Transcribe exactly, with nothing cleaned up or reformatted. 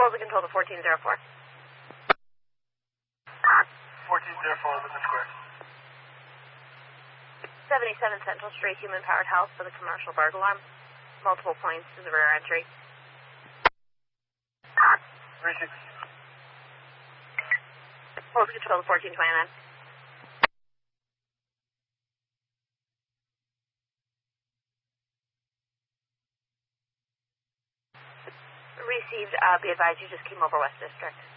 Polls control to fourteen zero four. fourteen zero four, Limit Square. seventy-seven Central Street, human-powered house for the commercial burglar alarm. Multiple points to the rear entry. three six. Polls control to fourteen twenty-nine. Received, uh, be advised you just came over West District.